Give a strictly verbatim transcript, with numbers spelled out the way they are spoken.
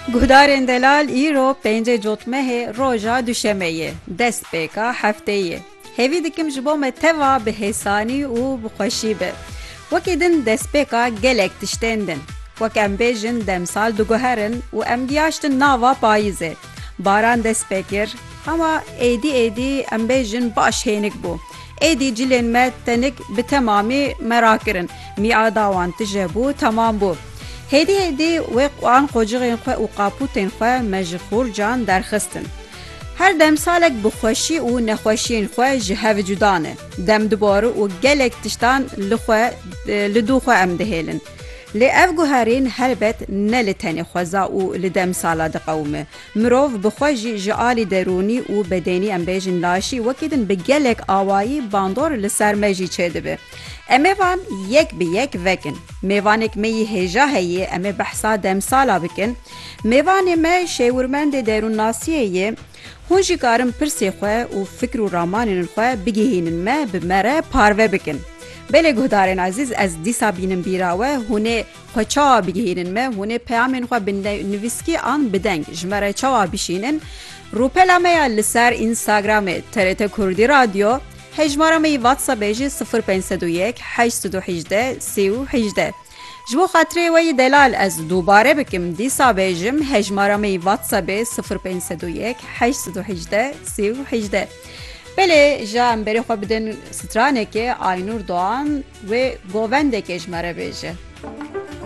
Guhdarên delal îro pêncê cotmehê roja duşemeyê, destpêka hefteyê. Hêvî dikim ji bo me teva bi hêsanî û bi xweşî be. Wekî din destpêka gelek tiştên din. Wek em bêjin demsal diguherin û em giyaştin nava payîzê. Baran dest pê kir, hema êdî êdî em bêjin baş hênik bû. Êdî cilên me tenik bi temamî merakirin. Mîada wan tije bû, temam bû. Hêdî hêdî wê an qocixên xwe û qapûtên xwe me ji xurcan derxistin. Her demsalek bi xweşî û nexweşiyên xwe ji hev cuda ne. Dem dibore û gelek tiştan li xwe li dû xwe em dihêlin. Lê ev guherîn helbet ne li tenê xweza û li demsala diqewime. Mirov bi xwe jî ji alî derûnî û bedenî em bêjin laşî wekî din bi gelek awayî bandor li ser me jî çêdibe. Em ê van yek bi yek vekin. Mêvanek me yî hêja heye em ê behsa demsala bikin. Mêvanê me şêwirmendê derûnnasiyê ye. Hûn jî karin pirsê xwe û fikr û ramanên xwe bigihînin me bi me re parve bikin. Belê guhdarên ezîz, ez dîsa bînim bîra we hûn ê xwe çawa bigihînin me, hûn ê peyamên xwe bi nivîskî an bi deng ji me re çawa bişînin. Rûpela me ya li ser Instagramê T R T Kurdî Radyo, hejmara me yî WhatsAppê jî sıfır pênc sed û yek heşt sed û hejdeh sê û hejdeh. Ji bo xatirê we yî delal ez dûbare bikim dîsa bêjim hejmara me yî WhatsAppê sıfır pênc sed û yek heşt sed û hejdeh sê û hejdeh. Belê ja em berê xwe bidin stranekê Aynur Doğan wê govendekê ji me re bêje.